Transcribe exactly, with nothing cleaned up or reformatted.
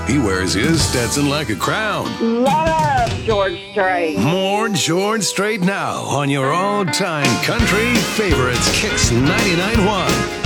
He wears his Stetson like a crown. Love George Strait. More George Strait now on your all-time country favorites, Kicks ninety-nine point one.